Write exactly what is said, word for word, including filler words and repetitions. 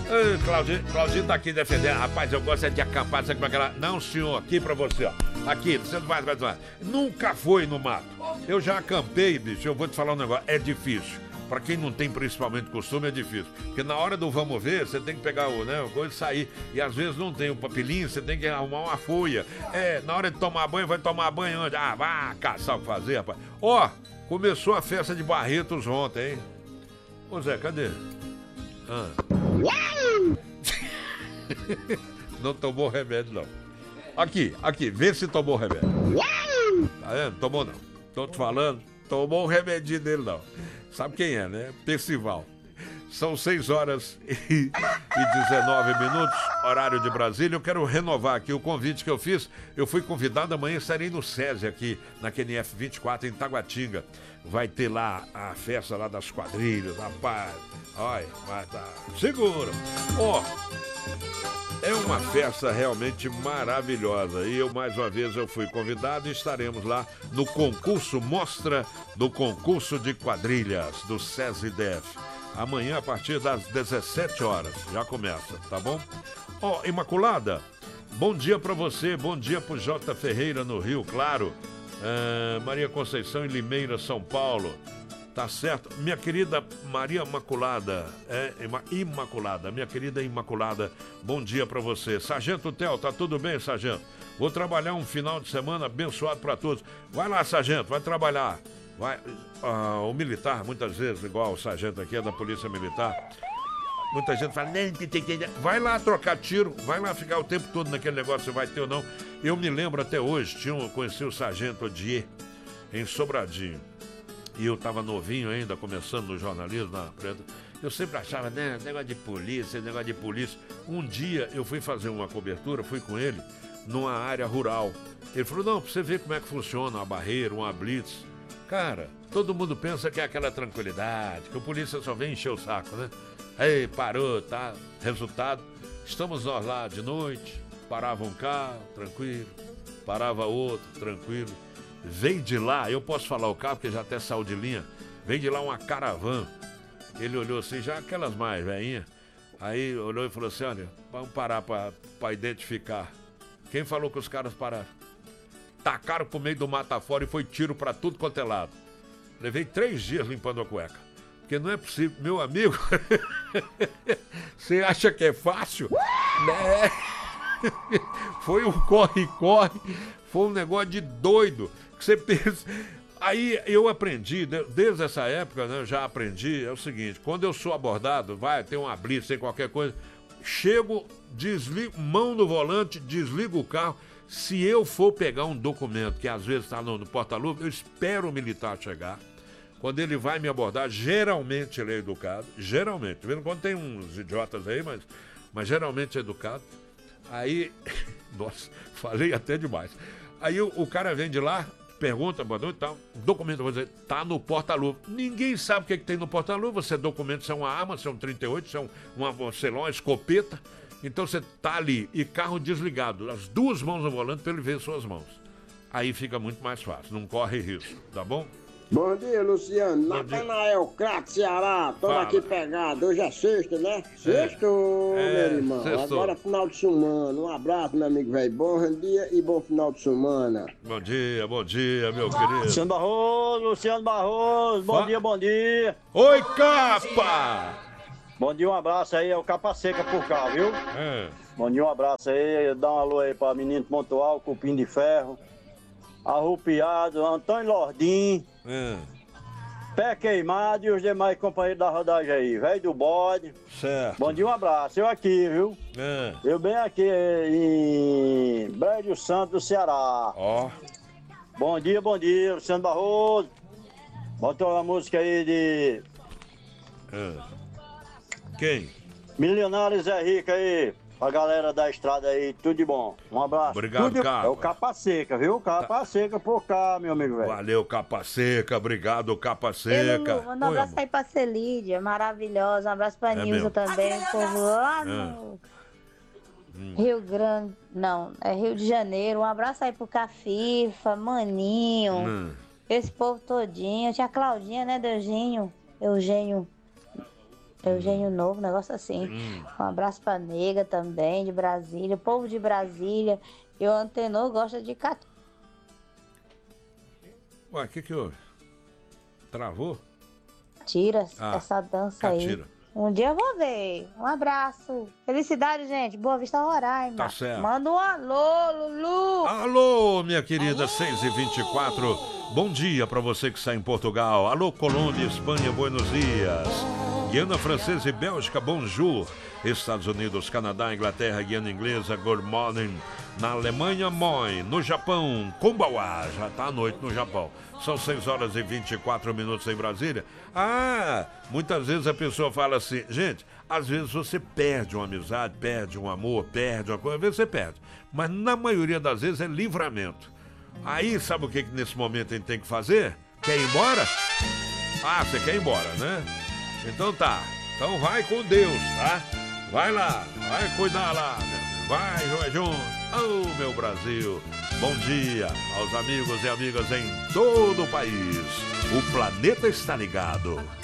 Ei, Claudinho, Claudinho tá aqui defendendo. Rapaz, eu gosto é de acampar, sabe como é que ela... Não, senhor, aqui pra você, ó. Aqui, você não vai, vai, vai. Nunca foi no mato. Eu já acampei, bicho, eu vou te falar um negócio, é difícil. Pra quem não tem principalmente costume, é difícil. Porque na hora do vamos ver, você tem que pegar o, né, o coisa e sair. E às vezes não tem o papelinho, você tem que arrumar uma folha. É, na hora de tomar banho, vai tomar banho onde? Ah, vai caçar o que fazer, rapaz. Ó, começou a festa de Barretos ontem, hein? Ô Zé, cadê? Ah. Não tomou remédio, não. Aqui, aqui, vê se tomou remédio. Tá vendo? Tomou não. Tô te falando, tomou um remedinho dele, não. Sabe quem é, né? Percival. São seis horas e dezenove minutos, horário de Brasília. Eu quero renovar aqui o convite que eu fiz. Eu fui convidado, amanhã estarei no SESI aqui, na Q N F vinte e quatro, em Taguatinga. Vai ter lá a festa lá das quadrilhas, rapaz. Olha, vai estar... Segura! Ó, oh, é uma festa realmente maravilhosa. E eu, mais uma vez, eu fui convidado e estaremos lá no concurso, mostra do concurso de quadrilhas do SESI-D F. Amanhã, a partir das dezessete horas, já começa, tá bom? Ó, oh, Imaculada, bom dia pra você, bom dia pro J. Ferreira no Rio, claro. Uh, Maria Conceição em Limeira, São Paulo. Tá certo? Minha querida Maria Imaculada, é, Imaculada, minha querida Imaculada, bom dia pra você. Sargento Theo, tá tudo bem, Sargento? Vou trabalhar um final de semana abençoado pra todos. Vai lá, Sargento, vai trabalhar. Vai, uh, o militar, muitas vezes, igual o sargento aqui, é da Polícia Militar, muita gente fala, vai lá trocar tiro, vai lá ficar o tempo todo naquele negócio, se vai ter ou não. Eu me lembro até hoje, tinha um, conheci o sargento Odier, em Sobradinho, e eu tava novinho ainda, começando no jornalismo, na preta. Eu sempre achava, né, negócio de polícia, negócio de polícia. Um dia eu fui fazer uma cobertura, fui com ele, numa área rural. Ele falou, não, pra você ver como é que funciona uma barreira, uma blitz. Cara, todo mundo pensa que é aquela tranquilidade, que o polícia só vem encher o saco, né? Aí, parou, tá? Resultado, estamos nós lá de noite, parava um carro, tranquilo, parava outro, tranquilo. Veio de lá, eu posso falar o carro, porque já até saiu de linha, veio de lá uma caravana. Ele olhou assim, já aquelas mais velhinhas, aí olhou e falou assim, olha, vamos parar pra, pra identificar. Quem falou que os caras pararam? Tacaram pro meio do mata fora e foi tiro pra tudo quanto é lado. Levei três dias limpando a cueca. Porque não é possível, meu amigo. Você acha que é fácil? Né? Foi um corre-corre. Foi um negócio de doido. Que você pensa. Aí eu aprendi, desde essa época, né, eu já aprendi, é o seguinte, quando eu sou abordado, vai, tem uma blitz, tem qualquer coisa, chego, desligo, mão no volante, desligo o carro. Se eu for pegar um documento que às vezes está no, no porta-luva, eu espero o militar chegar. Quando ele vai me abordar, geralmente ele é educado. Geralmente. De vez em quando tem uns idiotas aí, mas, mas geralmente é educado. Aí, nossa, falei até demais. Aí o, o cara vem de lá, pergunta, boa noite, tá, documento, vou dizer, tá no porta-luva. Ninguém sabe o que, é que tem no porta-luva. Se é documento, se é uma arma, se é um trinta e oito, se é um, uma, sei lá, uma escopeta. Então você tá ali e carro desligado, as duas mãos no volante para ele ver suas mãos. Aí fica muito mais fácil, não corre risco, tá bom? Bom dia, Luciano. Natanael, Crato, Ceará. Tamo aqui pegado. Hoje é sexta, né? Sexto, é, meu irmão. Sextou. Agora é final de semana. Um abraço, meu amigo velho. Bom dia e bom final de semana. Bom dia, bom dia, meu querido. Luciano Barroso, Luciano Barroso. Bom Fa... dia, bom dia. Oi, capa! Bom dia, um abraço aí, é o Capa Seca por cá, viu? É. Bom dia, um abraço aí, dá um alô aí pra Menino Pontual, Cupim de Ferro, Arrupiado, Antônio Lordim, é. Pé Queimado e os demais companheiros da rodagem aí, velho do bode. Certo. Bom dia, um abraço, eu aqui, viu? É. Eu bem aqui em Brejo Santo do Ceará. Ó. Bom dia, bom dia, Luciano Barroso. Bota uma música aí de... É. Quem? Milionário Zé Rico aí, a galera da estrada aí, tudo de bom. Um abraço. Obrigado, tudo Capa. É o Capa Seca, viu? Capa tá. Seca por cá, meu amigo velho. Valeu, Capa Seca, obrigado, Capa Seca. Lu, manda um abraço aí pra Celídia, maravilhosa. Um abraço pra é Nilza também, o povo lá no hum. Rio Grande, não, é Rio de Janeiro. Um abraço aí pro Cafifa, Maninho, hum. esse povo todinho. Tinha a Claudinha, né, Deusinho? Eugênio. Eugênio Novo, negócio assim. Hum. Um abraço pra Nega também, de Brasília. O povo de Brasília. E o Antenor gosta de cat... Ué, o que que houve? Travou? Tira Ah, essa dança catira. aí. Um dia eu vou ver. Um abraço. Felicidade, gente. Boa Vista, Roraima. Tá certo. Manda um alô, Lulu. Alô, minha querida, seis e vinte e quatro. Bom dia pra você que está em Portugal. Alô, Colômbia, Espanha, Buenos Dias. Guiana Francesa e Bélgica, bonjour. Estados Unidos, Canadá, Inglaterra, Guiana Inglesa, good morning. Na Alemanha, moi. No Japão, Kumbawa. Já tá à noite no Japão. São seis horas e vinte e quatro minutos em Brasília. Ah, muitas vezes a pessoa fala assim, gente, às vezes você perde uma amizade, perde um amor, perde uma coisa, às vezes você perde. Mas na maioria das vezes é livramento. Aí, sabe o que, que nesse momento a gente tem que fazer? Quer ir embora? Ah, você quer ir embora, né? Então tá. Então vai com Deus, tá? Vai lá, vai cuidar lá, meu filho. Vai, vai junto. Oh, meu Brasil. Bom dia aos amigos e amigas em todo o país. O planeta está ligado.